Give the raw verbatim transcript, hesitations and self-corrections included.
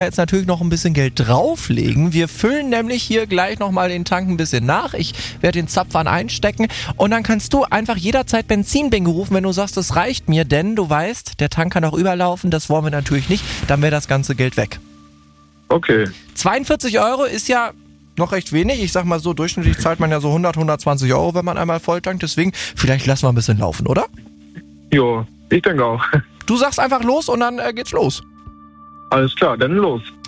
jetzt natürlich noch ein bisschen Geld drauflegen. Wir füllen nämlich hier gleich nochmal den Tank ein bisschen nach. Ich werde den Zapfhahn einstecken und dann kannst du einfach jederzeit Benzinbingo rufen, wenn du sagst, das reicht mir, denn du weißt, der Tank kann auch überlaufen, das wollen wir natürlich nicht, dann wäre das ganze Geld weg. Okay. zweiundvierzig Euro ist ja noch recht wenig. Ich sag mal so, durchschnittlich zahlt man ja so hundert, hundertzwanzig Euro, wenn man einmal volltankt. Deswegen, vielleicht lassen wir ein bisschen laufen, oder? Jo, ich denke auch. Du sagst einfach los und dann äh, geht's los. Alles klar, dann los.